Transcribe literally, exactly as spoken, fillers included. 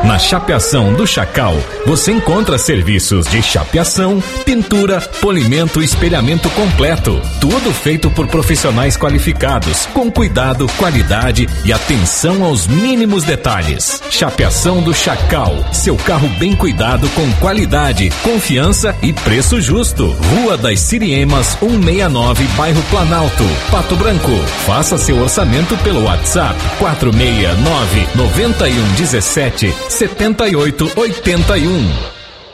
Na Chapeação do Chacal, você encontra serviços de chapeação, pintura, polimento e espelhamento completo. Tudo feito por profissionais qualificados, com cuidado, qualidade e atenção aos mínimos detalhes. Chapeação do Chacal, seu carro bem cuidado com qualidade, confiança e preço justo. Rua das Siriemas, cento e sessenta e nove, bairro Planalto, Pato Branco. Faça seu orçamento pelo WhatsApp quatro seis nove, nove um um sete, sete oito oito um.